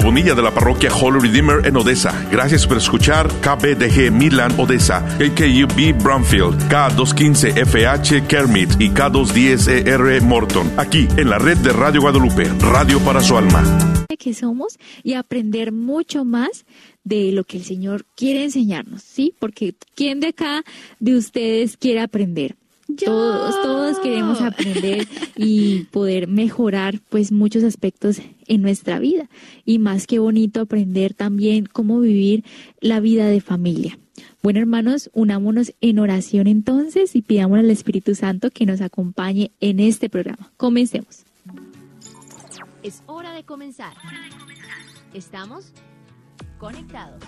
Bonilla de la parroquia Holy Redeemer en Odessa. Gracias por escuchar KBDG Midland Odessa, KKUB Bromfield, K215FH Kermit y K210ER Morton, aquí en la red de Radio Guadalupe, radio para su alma. Que somos y aprender mucho más de lo que el Señor quiere enseñarnos, ¿sí? Porque ¿quién de acá de ustedes quiere aprender? Todos queremos aprender y poder mejorar pues muchos aspectos en nuestra vida. Y más que bonito aprender también cómo vivir la vida de familia. Bueno, hermanos, unámonos en oración entonces y pidamos al Espíritu Santo que nos acompañe en este programa. Comencemos. Es hora de comenzar. Estamos conectados.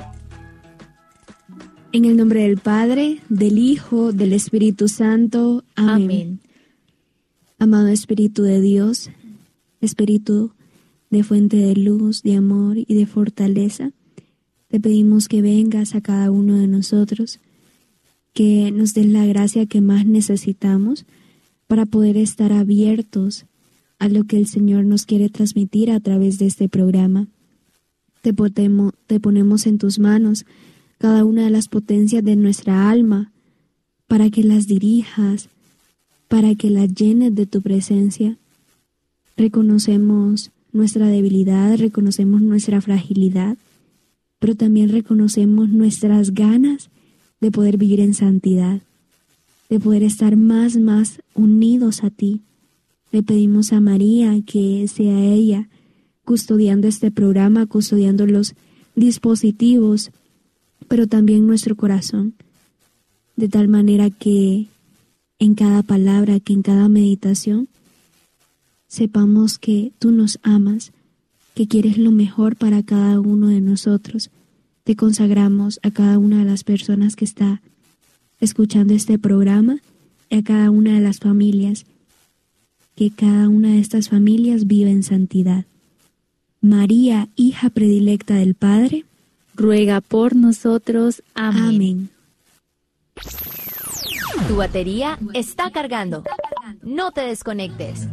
En el nombre del Padre, del Hijo, del Espíritu Santo. Amén. Amén. Amado Espíritu de Dios, Espíritu de fuente de luz, de amor y de fortaleza, te pedimos que vengas a cada uno de nosotros, que nos des la gracia que más necesitamos para poder estar abiertos a lo que el Señor nos quiere transmitir a través de este programa. Te ponemos en tus manos cada una de las potencias de nuestra alma para que las dirijas, para que las llenes de tu presencia. Reconocemos nuestra debilidad, reconocemos nuestra fragilidad, pero también reconocemos nuestras ganas de poder vivir en santidad, de poder estar más unidos a ti. Le pedimos a María que sea ella custodiando este programa, custodiando los dispositivos, pero también nuestro corazón, de tal manera que en cada palabra, que en cada meditación, sepamos que tú nos amas, que quieres lo mejor para cada uno de nosotros. Te consagramos a cada una de las personas que está escuchando este programa y a cada una de las familias, que cada una de estas familias viva en santidad. María, hija predilecta del Padre, ruega por nosotros. Amén. Amén. Tu batería está cargando. No te desconectes.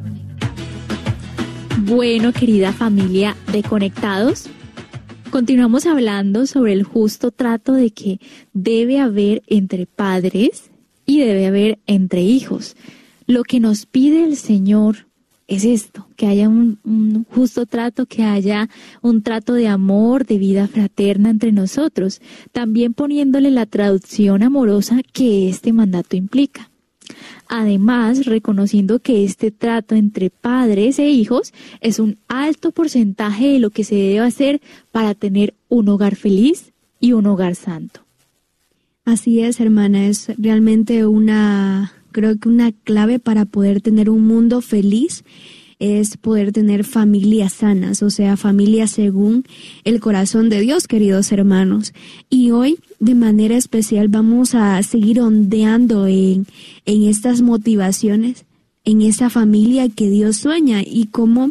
Bueno, querida familia de Conectados, continuamos hablando sobre el justo trato de que debe haber entre padres y debe haber entre hijos. Lo que nos pide el Señor es esto, que haya un justo trato, que haya un trato de amor, de vida fraterna entre nosotros, también poniéndole la traducción amorosa que este mandato implica. Además, reconociendo que este trato entre padres e hijos es un alto porcentaje de lo que se debe hacer para tener un hogar feliz y un hogar santo. Así es, hermana, es realmente creo que una clave para poder tener un mundo feliz es poder tener familias sanas, o sea, familias según el corazón de Dios, queridos hermanos. Y hoy, de manera especial, vamos a seguir ondeando en estas motivaciones, en esa familia que Dios sueña y cómo,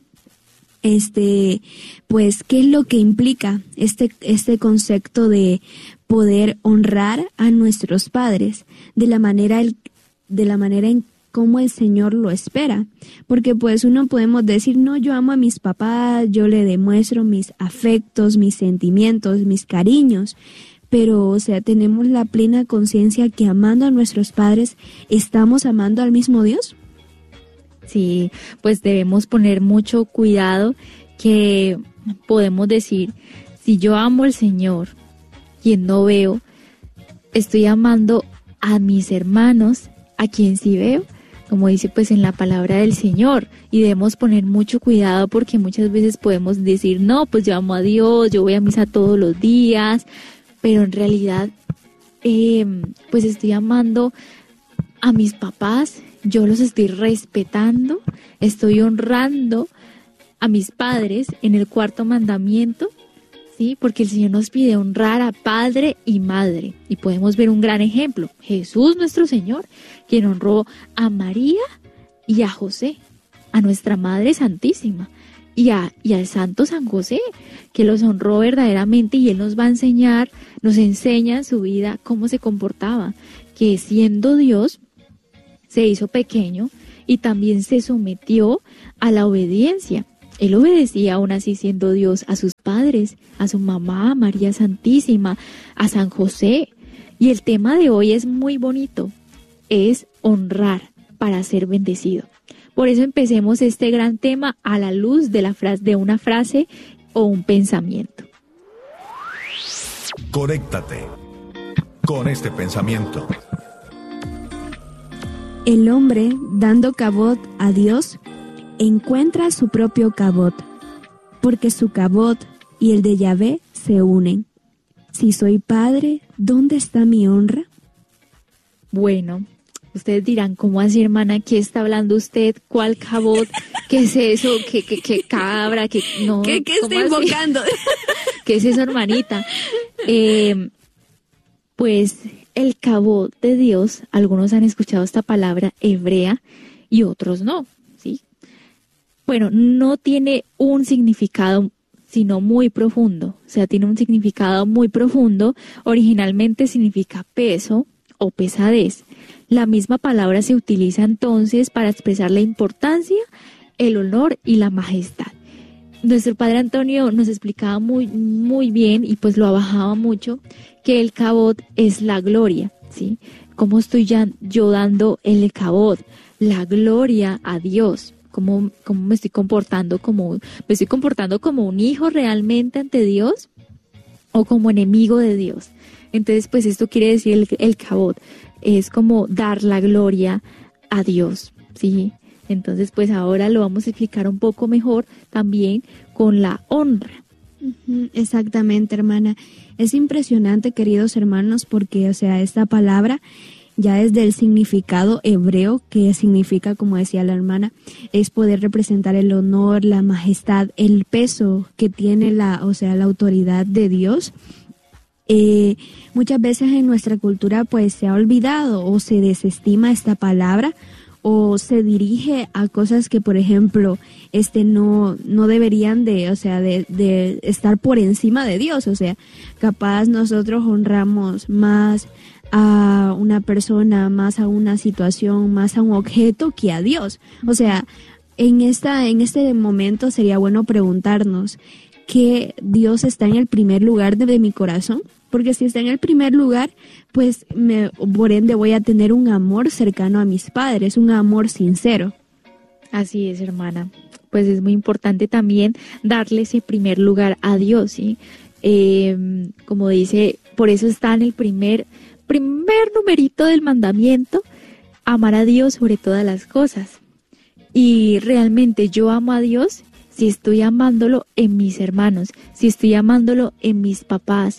pues, qué es lo que implica este concepto de poder honrar a nuestros padres de la manera en cómo el Señor lo espera, porque pues uno podemos decir, no, yo amo a mis papás, yo le demuestro mis afectos, mis sentimientos, mis cariños, pero o sea, tenemos la plena conciencia que amando a nuestros padres, ¿estamos amando al mismo Dios? Sí, pues debemos poner mucho cuidado, que podemos decir, si yo amo al Señor, quien no veo, estoy amando a mis hermanos, a quien sí veo, como dice pues en la palabra del Señor, y debemos poner mucho cuidado porque muchas veces podemos decir, no, pues yo amo a Dios, yo voy a misa todos los días, pero en realidad pues estoy amando a mis papás, yo los estoy respetando, estoy honrando a mis padres en el cuarto mandamiento, ¿sí? Porque el Señor nos pide honrar a padre y madre. Y podemos ver un gran ejemplo. Jesús nuestro Señor, quien honró a María y a José, a nuestra Madre Santísima, y al Santo San José, que los honró verdaderamente, y Él nos va a enseñar, nos enseña en su vida cómo se comportaba, que siendo Dios, se hizo pequeño y también se sometió a la obediencia. Él obedecía aún así siendo Dios a sus padres, a su mamá, María Santísima, a San José. Y el tema de hoy es muy bonito, es honrar para ser bendecido. Por eso empecemos este gran tema a la luz de una frase o un pensamiento. Conéctate con este pensamiento. El hombre, dando cabot a Dios, encuentra su propio cabot, porque su cabot y el de Yahvé se unen. Si soy padre, ¿dónde está mi honra? Bueno, ustedes dirán, ¿cómo así, hermana? ¿Qué está hablando usted? ¿Cuál cabot? ¿Qué es eso? ¿Qué cabra? ¿Qué no? ¿Qué está invocando? ¿Qué es eso, hermanita? Pues el cabot de Dios, algunos han escuchado esta palabra hebrea y otros no, ¿sí? Bueno, no tiene un significado sino muy profundo, o sea, tiene un significado muy profundo. Originalmente significa peso o pesadez. La misma palabra se utiliza entonces para expresar la importancia, el honor y la majestad. Nuestro padre Antonio nos explicaba muy bien, y pues lo abajaba mucho, que el cabot es la gloria, ¿sí? ¿Cómo estoy yo dando el cabot? La gloria a Dios. ¿Cómo me estoy comportando? ¿Me estoy comportando como un hijo realmente ante Dios o como enemigo de Dios? Entonces, pues esto quiere decir el cabot. Es como dar la gloria a Dios, ¿sí? Entonces, pues ahora lo vamos a explicar un poco mejor también con la honra. Exactamente, hermana. Es impresionante, queridos hermanos, porque, o sea, esta palabra ya desde el significado hebreo, que significa, como decía la hermana, es poder representar el honor, la majestad, el peso que tiene la autoridad de Dios. Muchas veces en nuestra cultura pues se ha olvidado o se desestima esta palabra, o se dirige a cosas que, por ejemplo, no deberían de estar por encima de Dios. O sea, capaz nosotros honramos más a una persona, más a una situación, más a un objeto que a Dios. O sea, en este momento sería bueno preguntarnos que Dios está en el primer lugar de mi corazón. Porque si está en el primer lugar, pues por ende voy a tener un amor cercano a mis padres, un amor sincero. Así es, hermana. Pues es muy importante también darle ese primer lugar a Dios, ¿sí? Como dice, por eso está en el primer numerito del mandamiento, amar a Dios sobre todas las cosas. Y realmente yo amo a Dios si estoy amándolo en mis hermanos, si estoy amándolo en mis papás,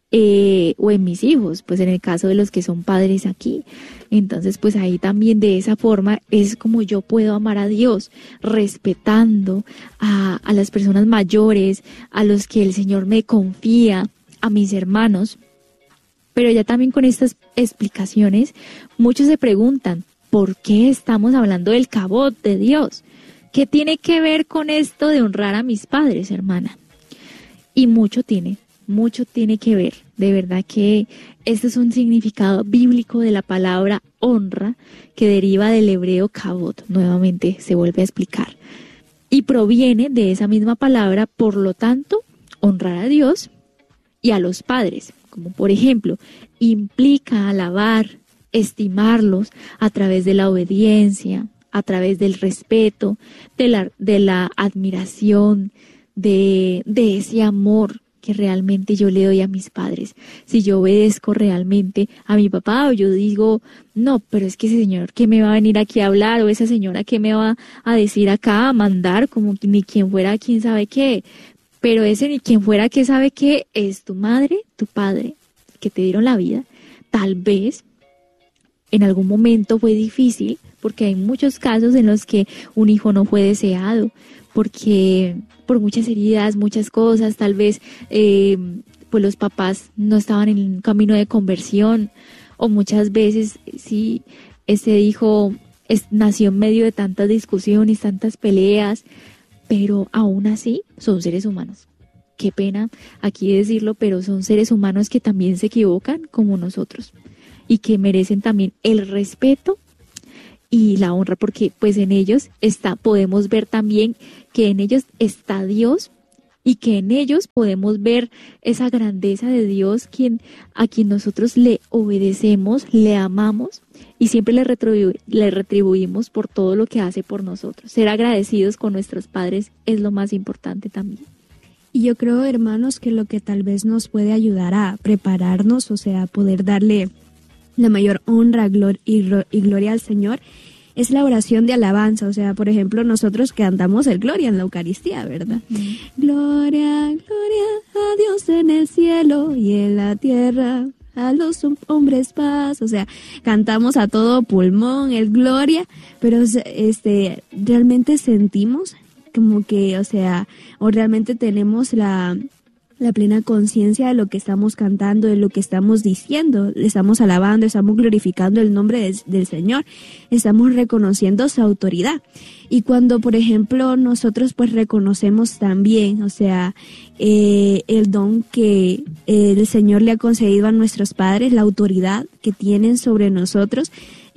o en mis hijos, pues en el caso de los que son padres aquí. Entonces, pues ahí también de esa forma es como yo puedo amar a Dios, respetando a las personas mayores, a los que el Señor me confía, a mis hermanos. Pero ya también con estas explicaciones, muchos se preguntan, ¿por qué estamos hablando del cabot de Dios? ¿Qué tiene que ver con esto de honrar a mis padres, hermana? Y mucho tiene que ver. De verdad que este es un significado bíblico de la palabra honra, que deriva del hebreo cabot. Nuevamente se vuelve a explicar. Y proviene de esa misma palabra, por lo tanto, honrar a Dios y a los padres. Como por ejemplo, implica alabar, estimarlos a través de la obediencia, a través del respeto, de la admiración, de ese amor que realmente yo le doy a mis padres. Si yo obedezco realmente a mi papá, o yo digo, no, pero es que ese señor que me va a venir aquí a hablar, o esa señora que me va a decir acá, a mandar, como ni quien fuera quién sabe qué, pero ese ni quien fuera que sabe qué es tu madre, tu padre, que te dieron la vida. Tal vez en algún momento fue difícil, porque hay muchos casos en los que un hijo no fue deseado, porque por muchas heridas, muchas cosas, tal vez pues los papás no estaban en un camino de conversión, o muchas veces sí, ese hijo nació en medio de tantas discusiones, tantas peleas, pero aún así son seres humanos. Qué pena aquí decirlo, pero son seres humanos que también se equivocan como nosotros, y que merecen también el respeto y la honra, porque pues en ellos podemos ver también que en ellos está Dios y que en ellos podemos ver esa grandeza de Dios a quien nosotros le obedecemos, le amamos y siempre le retribuimos por todo lo que hace por nosotros. Ser agradecidos con nuestros padres es lo más importante también. Y yo creo, hermanos, que lo que tal vez nos puede ayudar a prepararnos, o sea, poder darle la mayor honra y gloria al Señor, es la oración de alabanza. O sea, por ejemplo, nosotros cantamos el Gloria en la Eucaristía, ¿verdad? Gloria, gloria a Dios en el cielo y en la tierra, a los hombres paz. O sea, cantamos a todo pulmón el Gloria, pero realmente sentimos como que, o sea, o realmente tenemos la plena conciencia de lo que estamos cantando, de lo que estamos diciendo, le estamos alabando, estamos glorificando el nombre del Señor, estamos reconociendo su autoridad. Y cuando, por ejemplo, nosotros pues reconocemos también, o sea, el don que el Señor le ha concedido a nuestros padres, la autoridad que tienen sobre nosotros,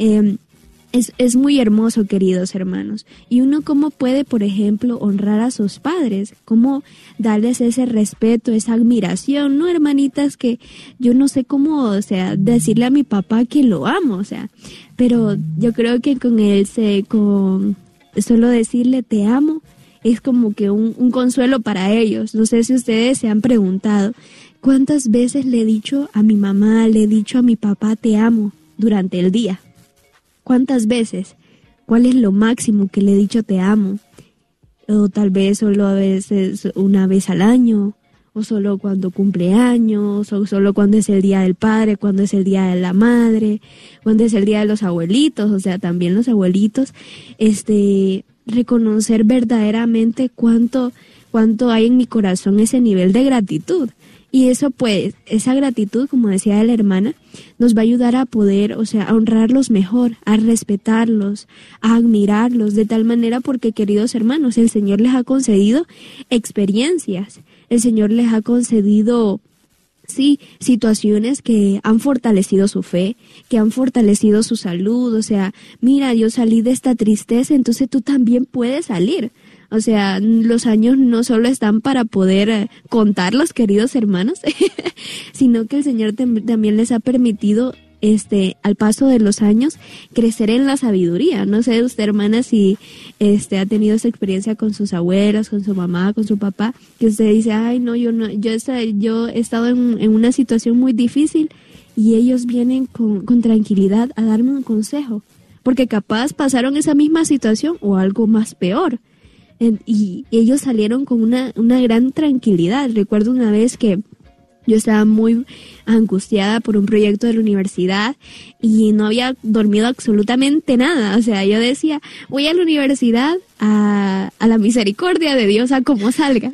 es muy hermoso, queridos hermanos. Y uno cómo puede, por ejemplo, honrar a sus padres, cómo darles ese respeto, esa admiración, ¿no, hermanitas? Que yo no sé cómo, o sea, decirle a mi papá que lo amo, o sea, pero yo creo que con solo decirle te amo es como que un consuelo para ellos. No sé si ustedes se han preguntado cuántas veces le he dicho a mi mamá, le he dicho a mi papá te amo durante el día. ¿Cuántas veces? ¿Cuál es lo máximo que le he dicho te amo? O tal vez solo a veces una vez al año, o solo cuando cumple años, o solo cuando es el día del padre, cuando es el día de la madre, cuando es el día de los abuelitos, o sea, también los abuelitos, reconocer verdaderamente cuánto hay en mi corazón ese nivel de gratitud. Y eso pues, esa gratitud, como decía la hermana, nos va a ayudar a poder, o sea, a honrarlos mejor, a respetarlos, a admirarlos, de tal manera porque, queridos hermanos, el Señor les ha concedido experiencias, el Señor les ha concedido, sí, situaciones que han fortalecido su fe, que han fortalecido su salud, o sea, mira, yo salí de esta tristeza, entonces tú también puedes salir. O sea, los años no solo están para poder contarlos, queridos hermanos, sino que el Señor también les ha permitido, al paso de los años, crecer en la sabiduría. No sé usted, hermana, si ha tenido esa experiencia con sus abuelas, con su mamá, con su papá, que usted dice, ay, no, yo he estado en una situación muy difícil y ellos vienen con tranquilidad a darme un consejo, porque capaz pasaron esa misma situación o algo más peor. Y ellos salieron con una gran tranquilidad. Recuerdo una vez que yo estaba muy angustiada por un proyecto de la universidad y no había dormido absolutamente nada. O sea, yo decía, voy a la universidad a la misericordia de Dios, a como salga.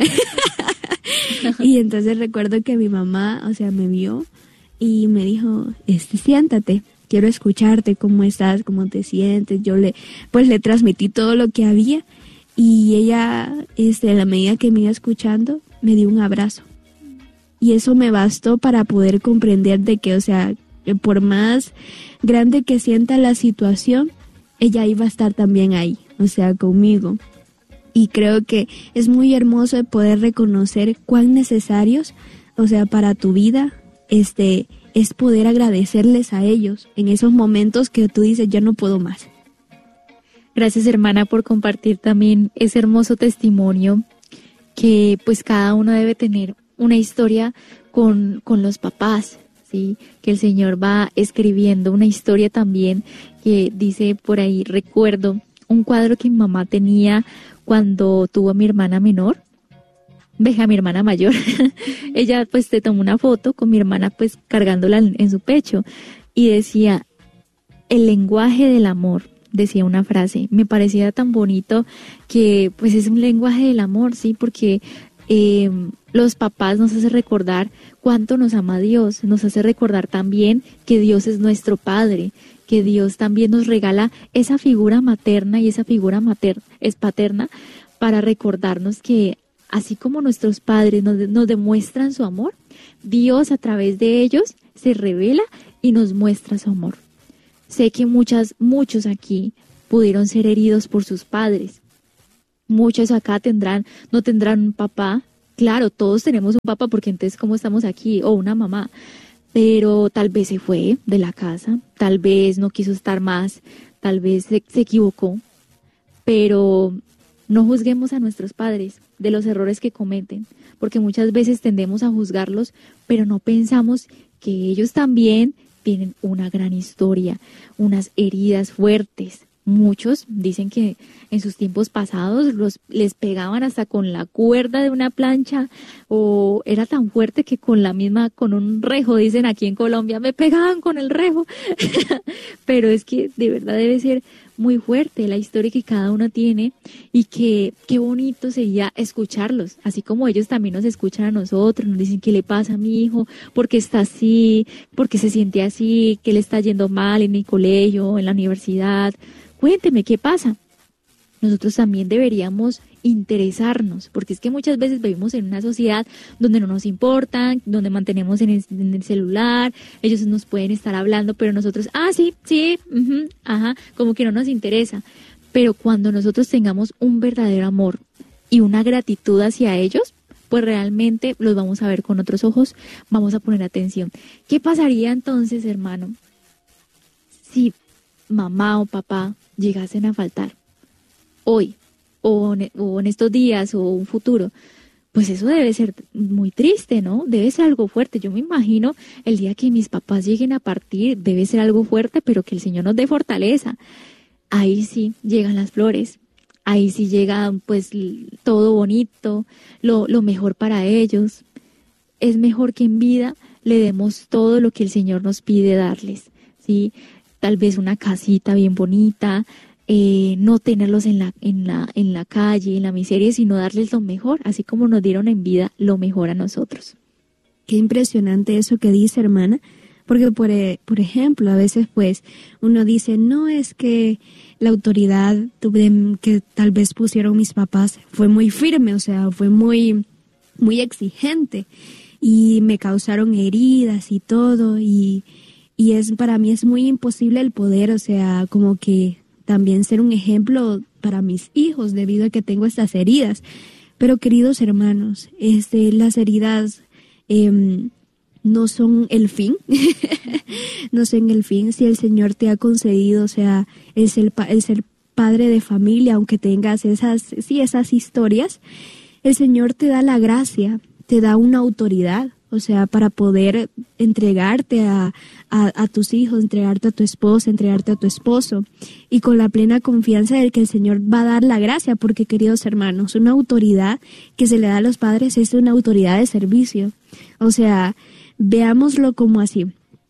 Y entonces recuerdo que mi mamá, o sea, me vio y me dijo, siéntate. Quiero escucharte, cómo estás, cómo te sientes. Yo le transmití todo lo que había. Y ella, a la medida que me iba escuchando, me dio un abrazo. Y eso me bastó para poder comprender de que, o sea, que por más grande que sienta la situación, ella iba a estar también ahí, o sea, conmigo. Y creo que es muy hermoso de poder reconocer cuán necesarios, o sea, para tu vida, es poder agradecerles a ellos en esos momentos que tú dices, ya no puedo más. Gracias, hermana, por compartir también ese hermoso testimonio que pues cada uno debe tener una historia con los papás, ¿sí? Que el Señor va escribiendo una historia también que dice por ahí, recuerdo un cuadro que mi mamá tenía cuando tuvo a mi hermana menor, a mi hermana mayor. Ella pues te tomó una foto con mi hermana pues cargándola en su pecho y decía, el lenguaje del amor. Decía una frase, me parecía tan bonito que pues es un lenguaje del amor, sí, porque los papás nos hacen recordar cuánto nos ama Dios, nos hace recordar también que Dios es nuestro Padre, que Dios también nos regala esa figura materna y esa figura es paterna para recordarnos que así como nuestros padres nos demuestran su amor, Dios a través de ellos se revela y nos muestra su amor. Sé que muchos aquí pudieron ser heridos por sus padres. Muchos acá no tendrán un papá. Claro, todos tenemos un papá, porque entonces ¿cómo estamos aquí? O una mamá. Pero tal vez se fue de la casa, tal vez no quiso estar más, tal vez se equivocó. Pero no juzguemos a nuestros padres de los errores que cometen, porque muchas veces tendemos a juzgarlos, pero no pensamos que ellos también tienen una gran historia, unas heridas fuertes. Muchos dicen que en sus tiempos pasados les pegaban hasta con la cuerda de una plancha, o era tan fuerte que con un rejo, dicen aquí en Colombia, me pegaban con el rejo. Pero es que de verdad debe ser muy fuerte la historia que cada uno tiene, y que qué bonito sería escucharlos, así como ellos también nos escuchan a nosotros, nos dicen qué le pasa a mi hijo, por qué está así, por qué se siente así, qué le está yendo mal en el colegio, en la universidad. Cuénteme qué pasa. Nosotros también deberíamos interesarnos, porque es que muchas veces vivimos en una sociedad donde no nos importan, donde mantenemos en el celular, ellos nos pueden estar hablando, pero nosotros, sí, ajá, como que no nos interesa. Pero cuando nosotros tengamos un verdadero amor y una gratitud hacia ellos, pues realmente los vamos a ver con otros ojos, vamos a poner atención. ¿Qué pasaría entonces, hermano, si mamá o papá llegasen a faltar hoy o en estos días o un futuro? Pues eso debe ser muy triste, ¿no? Debe ser algo fuerte. Yo me imagino el día que mis papás lleguen a partir, debe ser algo fuerte, pero que el Señor nos dé fortaleza. Ahí sí llegan las flores, ahí sí llega pues todo bonito, lo mejor para ellos. Es mejor que en vida le demos todo lo que el Señor nos pide darles, ¿sí? Tal vez una casita bien bonita, no tenerlos en la calle, en la miseria, sino darles lo mejor, así como nos dieron en vida lo mejor a nosotros. Qué impresionante eso que dice, hermana, porque por ejemplo, a veces pues uno dice, no, es que la autoridad que tal vez pusieron mis papás fue muy firme, o sea, fue muy, muy exigente, y me causaron heridas y todo, y para mí es muy imposible el poder, o sea, como que también ser un ejemplo para mis hijos debido a que tengo estas heridas. Pero queridos hermanos, las heridas no son el fin, no son el fin. Si el Señor te ha concedido, o sea, el ser padre de familia, aunque tengas esas historias, el Señor te da la gracia, te da una autoridad, o sea, para poder entregarte a tus hijos, entregarte a tu esposa, entregarte a tu esposo, y con la plena confianza de que el Señor va a dar la gracia, porque queridos hermanos, una autoridad que se le da a los padres es una autoridad de servicio. O sea, veámoslo como así.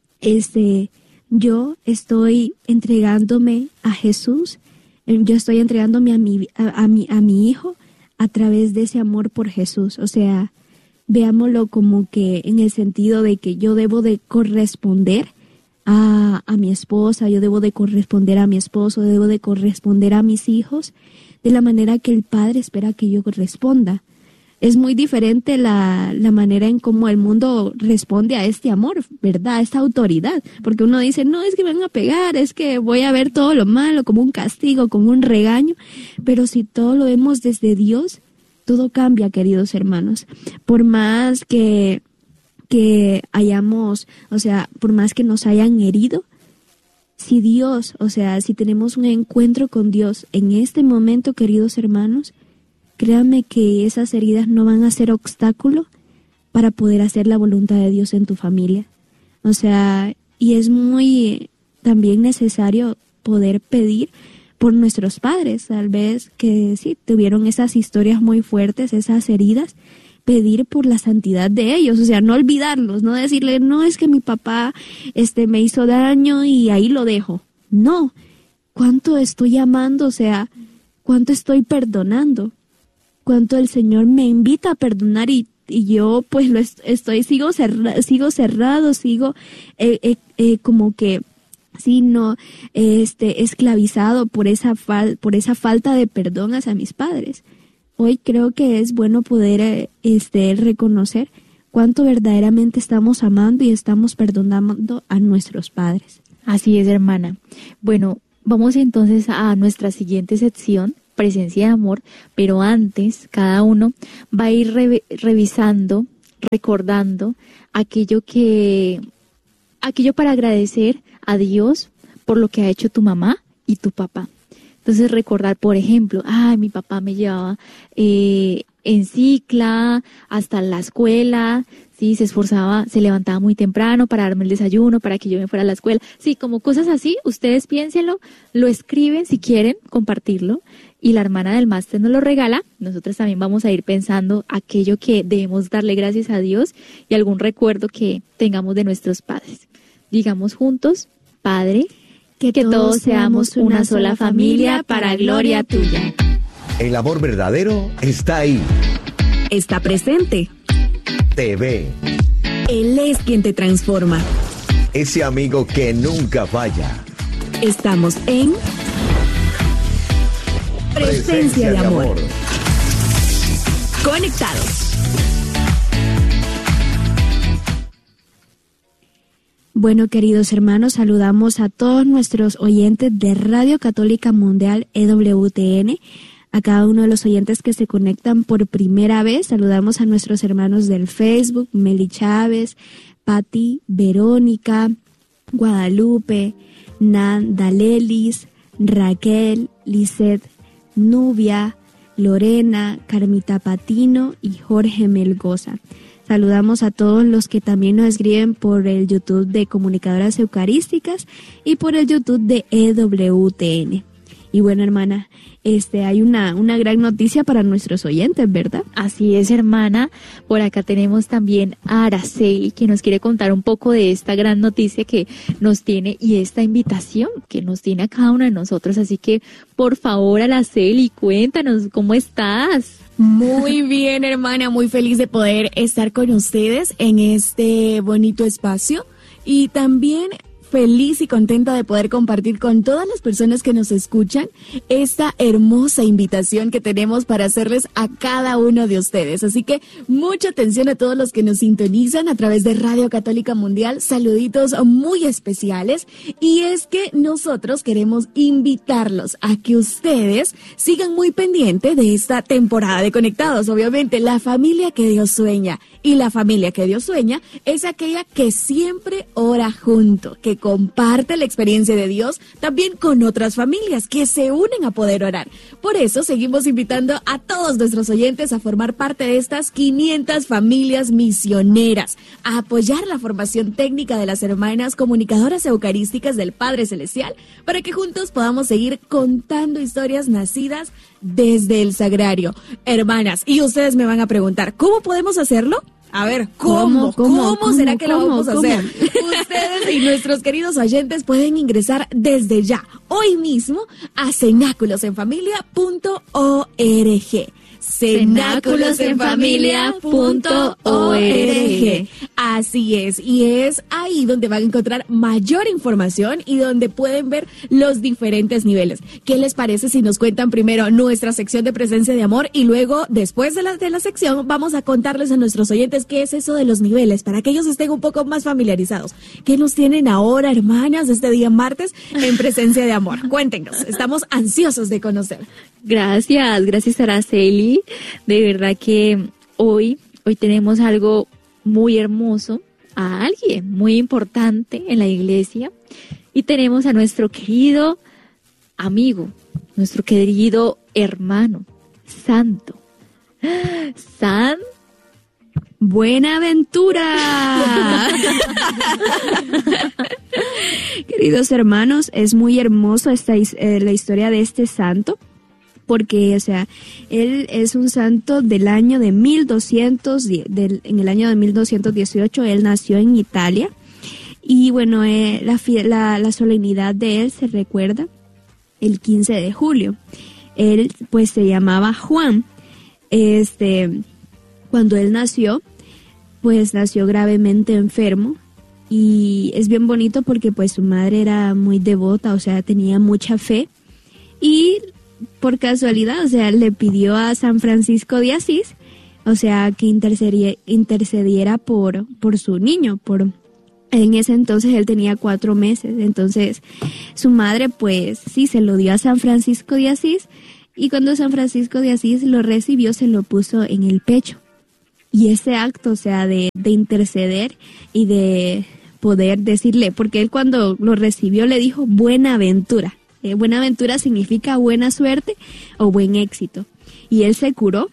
Yo estoy entregándome a Jesús, yo estoy entregándome a mi hijo a través de ese amor por Jesús. O sea, veámoslo como que en el sentido de que yo debo de corresponder a mi esposa, yo debo de corresponder a mi esposo, debo de corresponder a mis hijos de la manera que el Padre espera que yo corresponda. Es muy diferente la manera en cómo el mundo responde a este amor, ¿verdad? A esta autoridad. Porque uno dice, no, es que me van a pegar, es que voy a ver todo lo malo como un castigo, como un regaño. Pero si todo lo vemos desde Dios, todo cambia, queridos hermanos. Por más que hayamos, o sea, por más que nos hayan herido, si Dios, o sea, si tenemos un encuentro con Dios en este momento, queridos hermanos, créanme que esas heridas no van a ser obstáculo para poder hacer la voluntad de Dios en tu familia. O sea, y es muy también necesario poder pedir por nuestros padres, tal vez que sí, tuvieron esas historias muy fuertes, esas heridas, pedir por la santidad de ellos, o sea, no olvidarlos, no decirle, no, es que mi papá me hizo daño y ahí lo dejo. No, ¿cuánto estoy amando? O sea, ¿cuánto estoy perdonando? ¿Cuánto el Señor me invita a perdonar y yo pues sigo cerrado, sigo como que sí, no, esclavizado por esa falta de perdón hacia mis padres. Hoy creo que es bueno poder reconocer cuánto verdaderamente estamos amando y estamos perdonando a nuestros padres. Así es, hermana. Bueno, vamos entonces a nuestra siguiente sección, presencia de amor, pero antes cada uno va a ir revisando, recordando aquello para agradecer a Dios por lo que ha hecho tu mamá y tu papá. Entonces recordar, por ejemplo, mi papá me llevaba en cicla hasta la escuela, sí, se esforzaba, se levantaba muy temprano para darme el desayuno, para que yo me fuera a la escuela. Sí, como cosas así, ustedes piénsenlo, lo escriben si quieren compartirlo y la hermana del máster nos lo regala. Nosotros también vamos a ir pensando aquello que debemos darle gracias a Dios y algún recuerdo que tengamos de nuestros padres. Digamos juntos, Padre, que todos seamos una sola familia para gloria tuya. El amor verdadero está ahí. Está presente. Te ve. Él es quien te transforma. Ese amigo que nunca falla. Estamos en Presencia de Amor. Conectados. Bueno, queridos hermanos, saludamos a todos nuestros oyentes de Radio Católica Mundial EWTN, a cada uno de los oyentes que se conectan por primera vez. Saludamos a nuestros hermanos del Facebook, Meli Chávez, Patti, Verónica, Guadalupe, Nan, Dalelis, Raquel, Lisette, Nubia, Lorena, Carmita Patino y Jorge Melgoza. Saludamos a todos los que también nos escriben por el YouTube de Comunicadoras Eucarísticas y por el YouTube de EWTN. Y bueno, hermana, hay una gran noticia para nuestros oyentes, ¿verdad? Así es, hermana. Por acá tenemos también a Araceli, que nos quiere contar un poco de esta gran noticia que nos tiene y esta invitación que nos tiene a cada uno de nosotros. Así que, por favor, Araceli, cuéntanos, ¿cómo estás? Muy bien, hermana, muy feliz de poder estar con ustedes en este bonito espacio y también feliz y contenta de poder compartir con todas las personas que nos escuchan esta hermosa invitación que tenemos para hacerles a cada uno de ustedes. Así que mucha atención a todos los que nos sintonizan a través de Radio Católica Mundial. Saluditos muy especiales. Y es que nosotros queremos invitarlos a que ustedes sigan muy pendientes de esta temporada de Conectados. Obviamente, la familia que Dios sueña. Y la familia que Dios sueña es aquella que siempre ora junto, que comparte la experiencia de Dios también con otras familias que se unen a poder orar. Por eso seguimos invitando a todos nuestros oyentes a formar parte de estas 500 familias misioneras, a apoyar la formación técnica de las hermanas comunicadoras eucarísticas del Padre Celestial, para que juntos podamos seguir contando historias nacidas desde el sagrario. Hermanas, y ustedes me van a preguntar, ¿cómo podemos hacerlo? A ver, ¿cómo será que lo vamos a hacer? Ustedes y nuestros queridos oyentes pueden ingresar desde ya, hoy mismo, a cenáculosenfamilia.org. cenáculosenfamilia.org. Así es, y es ahí donde van a encontrar mayor información y donde pueden ver los diferentes niveles. ¿Qué les parece si nos cuentan primero nuestra sección de presencia de amor y luego, después de la sección, vamos a contarles a nuestros oyentes qué es eso de los niveles, para que ellos estén un poco más familiarizados? ¿Qué nos tienen ahora, hermanas, este día martes en presencia de amor? Cuéntenos, estamos ansiosos de conocer. Gracias Araceli. De verdad que hoy tenemos algo muy hermoso, a alguien muy importante en la iglesia, y tenemos a nuestro querido amigo, nuestro querido hermano, santo, San Buenaventura. Queridos hermanos, es muy hermoso la historia de este santo, porque, él es un santo del año de 1210, en el año de 1218, él nació en Italia, y bueno, la solemnidad de él se recuerda el 15 de julio. Él, pues, se llamaba Juan. Cuando él nació, pues, nació gravemente enfermo, y es bien bonito porque, pues, su madre era muy devota, tenía mucha fe, y por casualidad, le pidió a San Francisco de Asís, que intercediera por su niño, por En ese entonces él tenía 4 meses, entonces su madre pues sí se lo dio a San Francisco de Asís, y cuando San Francisco de Asís lo recibió se lo puso en el pecho. Y ese acto, o sea, de interceder y de poder decirle, porque él cuando lo recibió le dijo Buenaventura. Buenaventura significa buena suerte o buen éxito. Y él se curó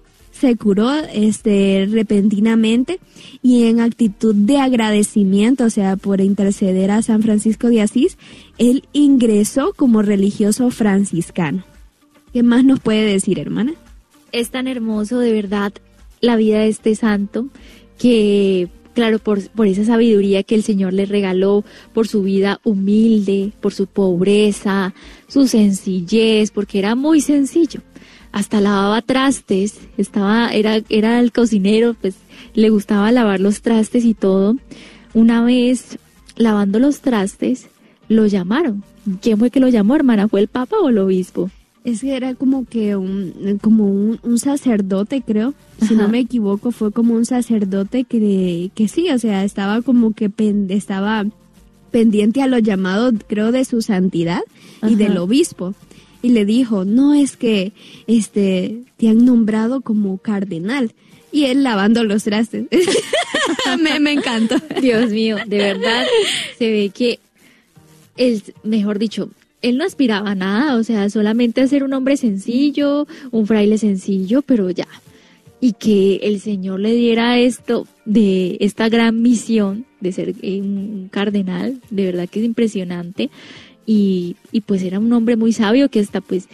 repentinamente, y en actitud de agradecimiento, o sea, por interceder a San Francisco de Asís, él ingresó como religioso franciscano. ¿Qué más nos puede decir, hermana? Es tan hermoso, de verdad, la vida de este santo, que claro, por esa sabiduría que el Señor le regaló, por su vida humilde, por su pobreza, su sencillez, porque era muy sencillo. Hasta lavaba trastes, era el cocinero, pues le gustaba lavar los trastes y todo. Una vez, lavando los trastes, lo llamaron. ¿Quién fue que lo llamó, hermana? ¿Fue el Papa o el obispo? Es que era como que un sacerdote, creo. Si no me equivoco, fue como un sacerdote que sí, o sea, estaba como que estaba pendiente a los llamados, creo, de su santidad y del obispo. Y le dijo, no, es que te han nombrado como cardenal. Y él lavando los trastes. me encantó. Dios mío, de verdad, se ve que él, mejor dicho, él no aspiraba a nada, o sea, solamente a ser un hombre sencillo, un fraile sencillo, pero ya. Y que el Señor le diera esta gran misión de ser un cardenal, de verdad que es impresionante. Y pues era un hombre muy sabio que hasta pues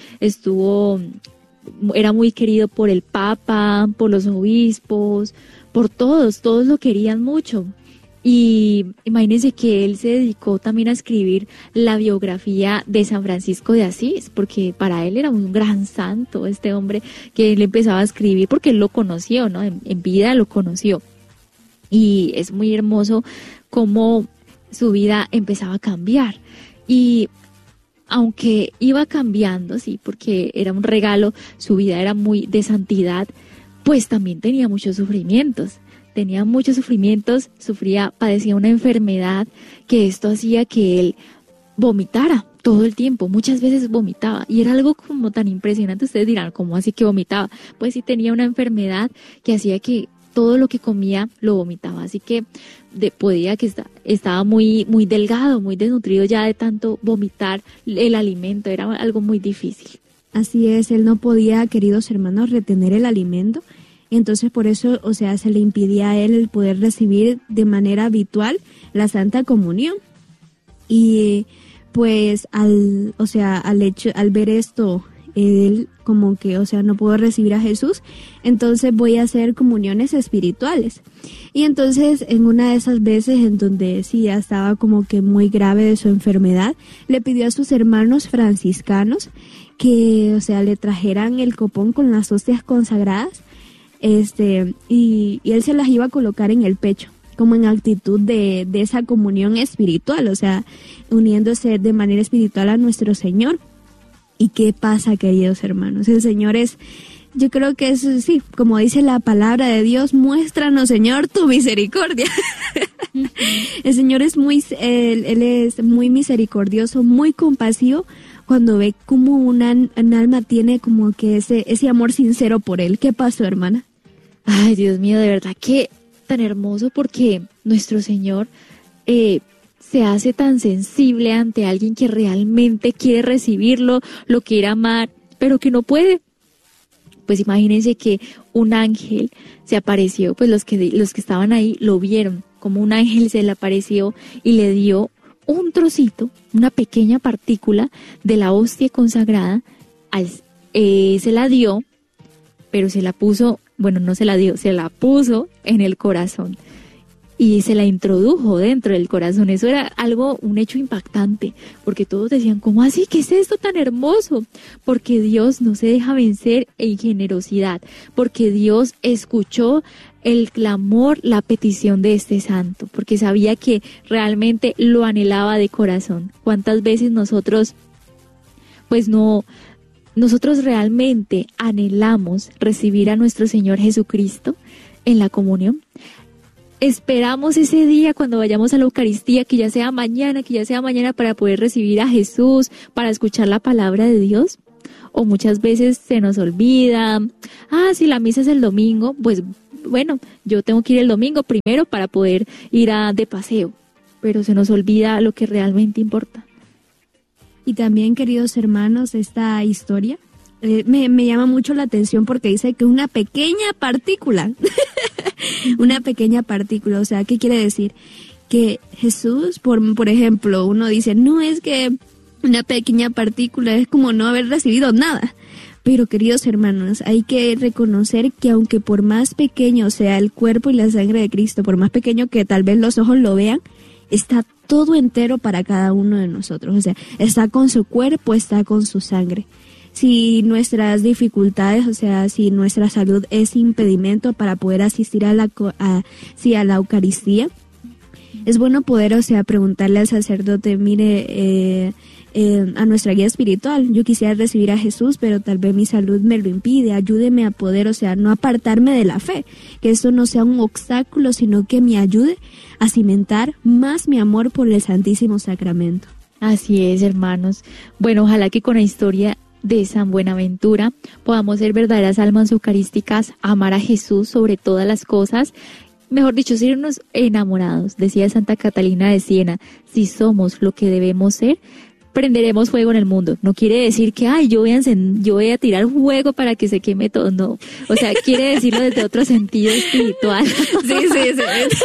era muy querido por el Papa, por los obispos, por todos lo querían mucho. Y imagínense que él se dedicó también a escribir la biografía de San Francisco de Asís, porque para él era un gran santo este hombre, que él empezaba a escribir porque él lo conoció, ¿no? En vida lo conoció. Y es muy hermoso cómo su vida empezaba a cambiar. Y aunque iba cambiando, sí, porque era un regalo, su vida era muy de santidad, pues también tenía muchos sufrimientos. Padecía una enfermedad que esto hacía que él vomitara todo el tiempo, muchas veces vomitaba, y era algo como tan impresionante. Ustedes dirán, ¿cómo así que vomitaba? Pues sí, tenía una enfermedad que hacía que todo lo que comía lo vomitaba, así que estaba muy, muy delgado, muy desnutrido ya de tanto vomitar el alimento, era algo muy difícil. Así es, él no podía, queridos hermanos, retener el alimento. Entonces por eso, o sea, se le impidía a él el poder recibir de manera habitual la Santa Comunión. Y pues al ver esto, él como que, o sea, no puedo recibir a Jesús, entonces voy a hacer comuniones espirituales. Y entonces en una de esas veces en donde sí ya estaba como que muy grave de su enfermedad, le pidió a sus hermanos franciscanos que, o sea, le trajeran el copón con las hostias consagradas, y él se las iba a colocar en el pecho, como en actitud de esa comunión espiritual, o sea, uniéndose de manera espiritual a nuestro Señor. ¿Y qué pasa, queridos hermanos? El Señor yo creo que es, sí, como dice la palabra de Dios, muéstranos, Señor, tu misericordia. El Señor Él es muy misericordioso, muy compasivo, cuando ve como un alma tiene como que ese amor sincero por Él. ¿Qué pasó, hermana? Ay, Dios mío, de verdad que tan hermoso, porque nuestro Señor se hace tan sensible ante alguien que realmente quiere recibirlo, lo quiere amar, pero que no puede. Pues imagínense que un ángel se apareció, pues los que estaban ahí lo vieron, como un ángel se le apareció y le dio un trocito, una pequeña partícula de la hostia consagrada, se la dio, pero se la puso, bueno, no se la dio, se la puso en el corazón y se la introdujo dentro del corazón. Eso era un hecho impactante, porque todos decían, ¿cómo así? ¿Qué es esto tan hermoso? Porque Dios no se deja vencer en generosidad, porque Dios escuchó el clamor, la petición de este santo, porque sabía que realmente lo anhelaba de corazón. ¿Cuántas veces nosotros realmente anhelamos recibir a nuestro Señor Jesucristo en la comunión? esperamos ese día cuando vayamos a la Eucaristía, que ya sea mañana para poder recibir a Jesús, para escuchar la palabra de Dios. O muchas veces se nos olvida, si la misa es el domingo, pues bueno, yo tengo que ir el domingo primero para poder ir de paseo, pero se nos olvida lo que realmente importa. Y también, queridos hermanos, esta historia me llama mucho la atención porque dice que una pequeña partícula, o sea, ¿qué quiere decir? Que Jesús, por ejemplo, uno dice, no, es que una pequeña partícula es como no haber recibido nada. Pero, queridos hermanos, hay que reconocer que aunque por más pequeño sea el cuerpo y la sangre de Cristo, por más pequeño que tal vez los ojos lo vean, está todo entero para cada uno de nosotros. O sea, está con su cuerpo, está con su sangre. Si nuestras dificultades, o sea, si nuestra salud es impedimento para poder asistir a la Eucaristía, es bueno poder, o sea, preguntarle al sacerdote, mire, a nuestra guía espiritual, yo quisiera recibir a Jesús, pero tal vez mi salud me lo impide, ayúdeme a poder, o sea, no apartarme de la fe, que esto no sea un obstáculo, sino que me ayude a cimentar más mi amor por el Santísimo Sacramento. Así es, hermanos. Bueno, ojalá que con la historia de San Buenaventura podamos ser verdaderas almas eucarísticas, amar a Jesús sobre todas las cosas, mejor dicho, sernos enamorados. Decía Santa Catalina de Siena, si somos lo que debemos ser, prenderemos fuego en el mundo. No quiere decir que, yo voy a tirar fuego para que se queme todo, no. O sea, quiere decirlo desde otro sentido espiritual. Sí.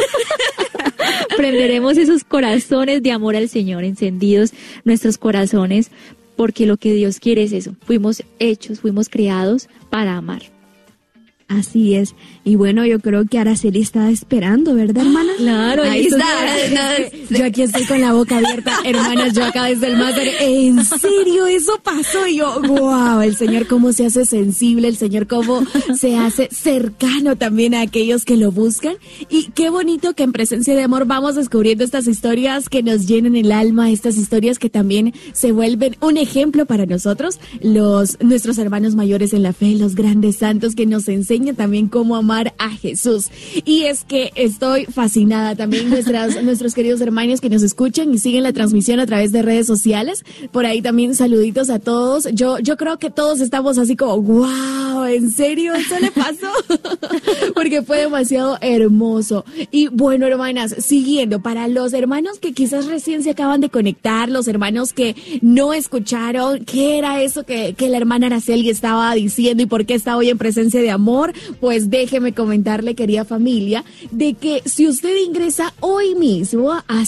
Prenderemos esos corazones de amor al Señor, encendidos nuestros corazones, porque lo que Dios quiere es eso. Fuimos creados para amar. Así es. Y bueno, yo creo que Araceli está esperando, ¿verdad, hermana? Claro, ahí está. Yo aquí estoy con la boca abierta, hermanas, yo acá desde el máster. ¿En serio eso pasó? Y yo, wow, el Señor cómo se hace sensible, el Señor cómo se hace cercano también a aquellos que lo buscan. Y qué bonito que en Presencia de Amor vamos descubriendo estas historias que nos llenan el alma, estas historias que también se vuelven un ejemplo para nosotros, nuestros hermanos mayores en la fe, los grandes santos que nos enseñan también cómo amar a Jesús. Y es que estoy fascinada también nuestros queridos hermanos que nos escuchan y siguen la transmisión a través de redes sociales. Por ahí también saluditos a todos. Yo creo que todos estamos así como, wow, ¿en serio eso le pasó? Porque fue demasiado hermoso. Y bueno, hermanas, siguiendo, para los hermanos que quizás recién se acaban de conectar, los hermanos que no escucharon qué era eso que la hermana Araceli estaba diciendo y por qué está hoy en Presencia de Amor, pues déjeme comentarle, querida familia, de que si usted ingresa hoy mismo a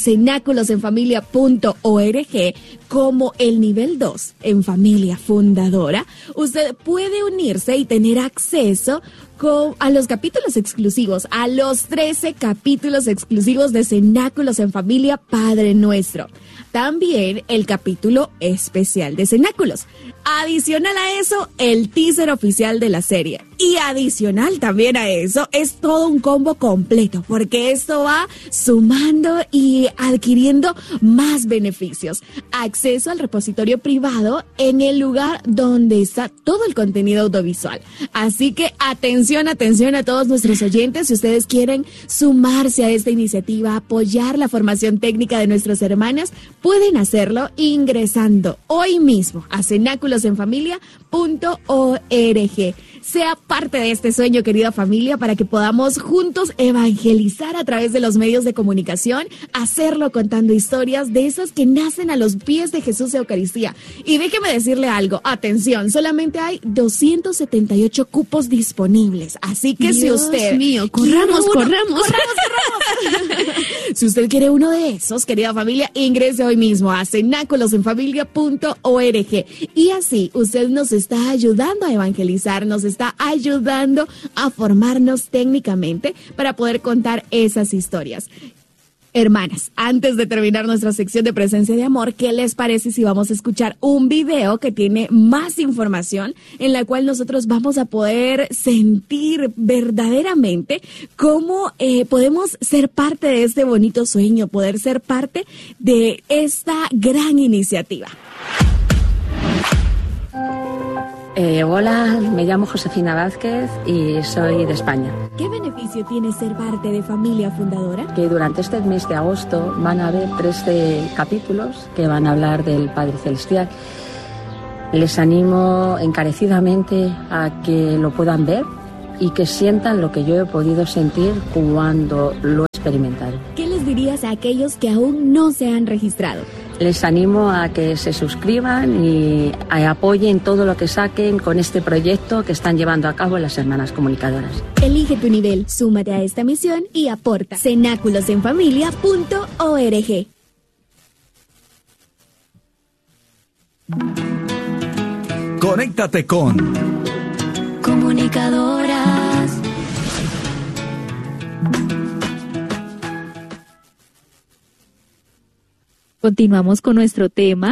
cenáculosenfamilia.org como el nivel 2 en familia fundadora, usted puede unirse y tener acceso a los capítulos exclusivos, a los 13 capítulos exclusivos de Cenáculos en Familia Padre Nuestro. También el capítulo especial de Cenáculos. Adicional a eso, el teaser oficial de la serie. Y adicional también a eso, es todo un combo completo, porque esto va sumando y adquiriendo más beneficios. Acceso al repositorio privado en el lugar donde está todo el contenido audiovisual. Así que atención a todos nuestros oyentes, si ustedes quieren sumarse a esta iniciativa, apoyar la formación técnica de nuestras hermanas, pueden hacerlo ingresando hoy mismo a cenáculosenfamilia.org. Sea parte de este sueño, querida familia, para que podamos juntos evangelizar a través de los medios de comunicación, hacerlo contando historias de esas que nacen a los pies de Jesús Eucaristía. Y déjeme decirle algo, atención, solamente hay 278 cupos disponibles, así que si usted... Dios mío, corramos. Si usted quiere uno de esos, querida familia, ingrese hoy mismo a cenáculosenfamilia.org y así usted nos está ayudando a evangelizar, nos está ayudando a formarnos técnicamente para poder contar esas historias. Hermanas, antes de terminar nuestra sección de Presencia de Amor, ¿qué les parece si vamos a escuchar un video que tiene más información en la cual nosotros vamos a poder sentir verdaderamente cómo podemos ser parte de este bonito sueño, poder ser parte de esta gran iniciativa? Hola, me llamo Josefina Vázquez y soy de España. ¿Qué beneficio tiene ser parte de Familia Fundadora? Que durante este mes de agosto van a haber 13 capítulos que van a hablar del Padre Celestial. Les animo encarecidamente a que lo puedan ver y que sientan lo que yo he podido sentir cuando lo he experimentado. ¿Qué les dirías a aquellos que aún no se han registrado? Les animo a que se suscriban y apoyen todo lo que saquen con este proyecto que están llevando a cabo las hermanas comunicadoras. Elige tu nivel, súmate a esta misión y aporta. cenaculosenfamilia.org. Conéctate con Comunicadoras. Continuamos con nuestro tema.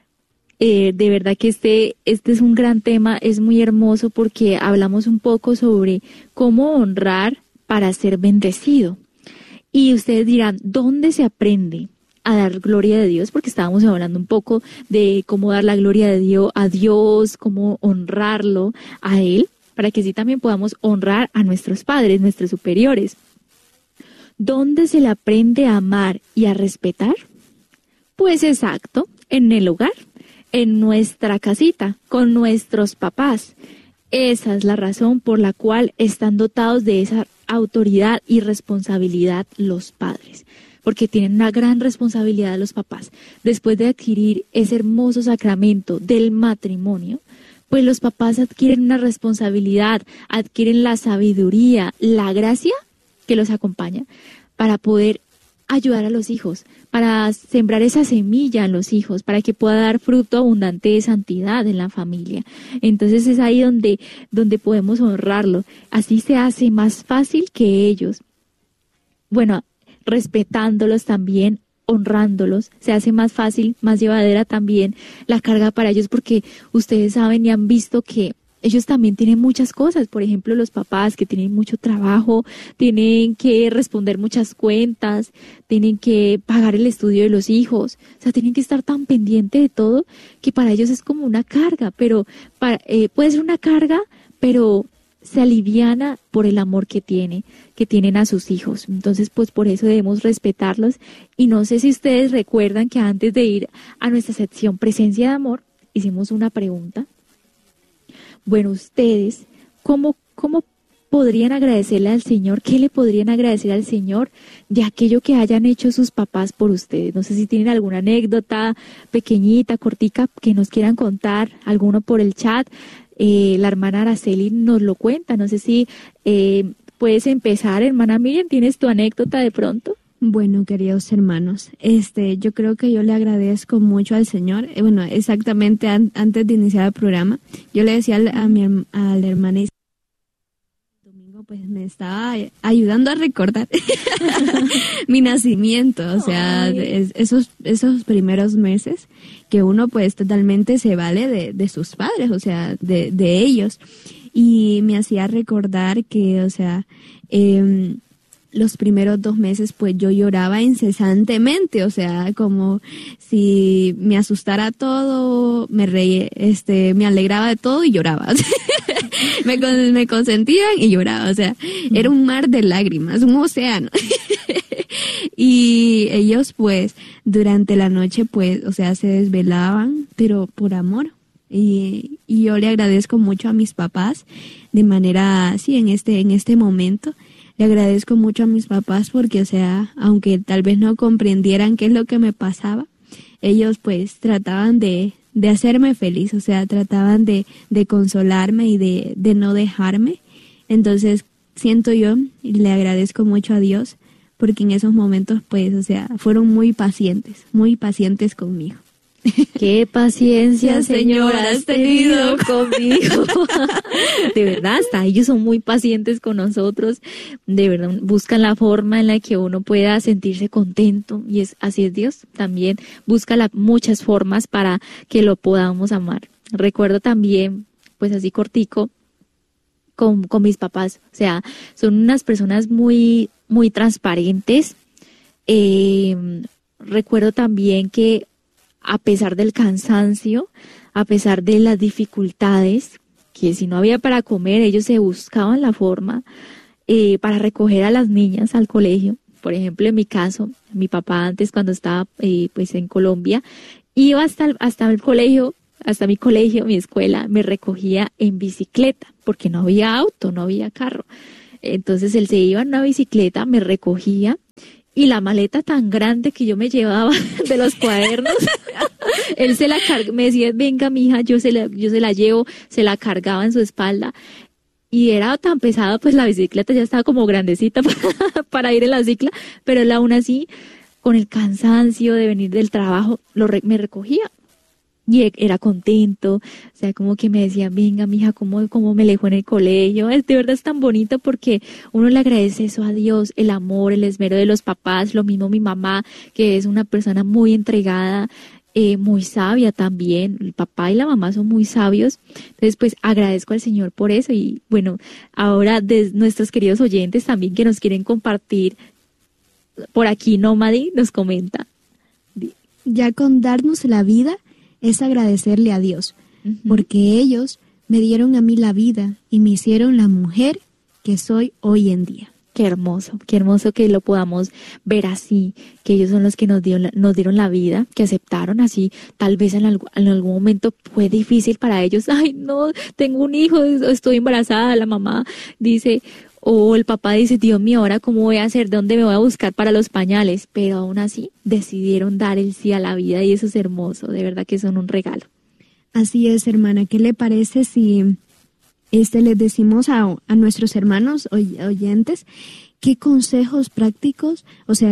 De verdad que este es un gran tema, es muy hermoso porque hablamos un poco sobre cómo honrar para ser bendecido. Y ustedes dirán, ¿dónde se aprende a dar gloria a Dios? Porque estábamos hablando un poco de cómo dar la gloria de Dios a Dios, cómo honrarlo a Él, para que así también podamos honrar a nuestros padres, nuestros superiores. ¿Dónde se le aprende a amar y a respetar? Pues exacto, en el hogar, en nuestra casita, con nuestros papás. Esa es la razón por la cual están dotados de esa autoridad y responsabilidad los padres, porque tienen una gran responsabilidad los papás. Después de adquirir ese hermoso sacramento del matrimonio, pues los papás adquieren una responsabilidad, adquieren la sabiduría, la gracia que los acompaña para poder ayudar a los hijos, para sembrar esa semilla en los hijos, para que pueda dar fruto abundante de santidad en la familia. Entonces es ahí donde podemos honrarlo. Así se hace más fácil que ellos. Bueno, respetándolos también, honrándolos, se hace más fácil, más llevadera también la carga para ellos, porque ustedes saben y han visto que ellos también tienen muchas cosas. Por ejemplo, los papás que tienen mucho trabajo, tienen que responder muchas cuentas, tienen que pagar el estudio de los hijos, o sea, tienen que estar tan pendientes de todo que para ellos es como una carga, pero puede ser una carga, pero se aliviana por el amor que tienen a sus hijos. Entonces, pues por eso debemos respetarlos. Y no sé si ustedes recuerdan que antes de ir a nuestra sección Presencia de Amor, hicimos una pregunta. Bueno, ustedes, ¿cómo podrían agradecerle al Señor? ¿Qué le podrían agradecer al Señor de aquello que hayan hecho sus papás por ustedes? No sé si tienen alguna anécdota pequeñita, cortica, que nos quieran contar, alguno por el chat. La hermana Araceli nos lo cuenta. No sé si puedes empezar, hermana Miriam, ¿tienes tu anécdota de pronto? Bueno, queridos hermanos, yo creo que yo le agradezco mucho al Señor. Bueno, exactamente antes de iniciar el programa, yo le decía a la hermana domingo, pues me estaba ayudando a recordar mi nacimiento, o sea, esos primeros meses que uno pues totalmente se vale de sus padres, o sea, de ellos, y me hacía recordar que, o sea, los primeros 2 meses pues yo lloraba incesantemente, o sea, como si me asustara todo, me reía, me alegraba de todo y lloraba. me consentían y lloraba, o sea, era un mar de lágrimas, un océano. Y ellos pues durante la noche pues, o sea, se desvelaban, pero por amor. Y yo le agradezco mucho a mis papás de manera, sí, en este momento. Le agradezco mucho a mis papás porque, o sea, aunque tal vez no comprendieran qué es lo que me pasaba, ellos pues trataban de hacerme feliz, o sea, trataban de consolarme y de no dejarme. Entonces, siento yo y le agradezco mucho a Dios porque en esos momentos pues, o sea, fueron muy pacientes conmigo. Qué paciencia, Señor, has tenido conmigo. De verdad, hasta ellos son muy pacientes con nosotros. De verdad, buscan la forma en la que uno pueda sentirse contento. Y así es Dios. También busca muchas formas para que lo podamos amar. Recuerdo también, pues así cortico, con mis papás. O sea, son unas personas muy, muy transparentes. Recuerdo también que a pesar del cansancio, a pesar de las dificultades, que si no había para comer, ellos se buscaban la forma para recoger a las niñas al colegio. Por ejemplo, en mi caso, mi papá antes cuando estaba pues en Colombia, iba hasta el colegio, hasta mi colegio, mi escuela, me recogía en bicicleta, porque no había auto, no había carro. Entonces él se iba en una bicicleta, me recogía, y la maleta tan grande que yo me llevaba de los cuadernos, él se la me decía, venga mija, yo se la llevo, se la cargaba en su espalda. Y era tan pesado, pues la bicicleta ya estaba como grandecita para ir en la cicla, pero él aún así, con el cansancio de venir del trabajo, me recogía. Y era contento, o sea, como que me decía, venga, mija, ¿cómo me dejó en el colegio? De verdad es tan bonito porque uno le agradece eso a Dios, el amor, el esmero de los papás, lo mismo mi mamá, que es una persona muy entregada, muy sabia también, el papá y la mamá son muy sabios, entonces pues agradezco al Señor por eso. Y bueno, ahora de nuestros queridos oyentes también que nos quieren compartir, por aquí Nómadi nos comenta. Ya con darnos la vida es agradecerle a Dios, porque ellos me dieron a mí la vida y me hicieron la mujer que soy hoy en día. Qué hermoso que lo podamos ver así, que ellos son los que nos dieron la vida, que aceptaron así. Tal vez en algún momento fue difícil para ellos. Ay, no, tengo un hijo, estoy embarazada, la mamá dice, o el papá dice, Dios mío, ¿ahora cómo voy a hacer? ¿Dónde me voy a buscar para los pañales? Pero aún así decidieron dar el sí a la vida y eso es hermoso, de verdad que son un regalo. Así es, hermana. ¿Qué le parece si les decimos a nuestros hermanos oyentes qué consejos prácticos,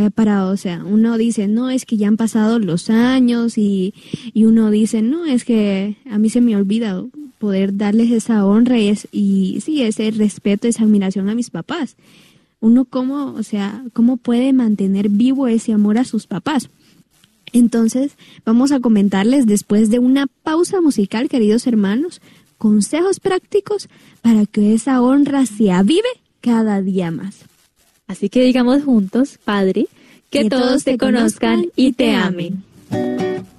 uno dice, no, es que ya han pasado los años y uno dice, no, es que a mí se me olvida poder darles esa honra y ese respeto, esa admiración a mis papás. Uno cómo puede mantener vivo ese amor a sus papás. Entonces, vamos a comentarles después de una pausa musical, queridos hermanos, consejos prácticos para que esa honra se avive cada día más. Así que digamos juntos, Padre, que todos te conozcan y te amen.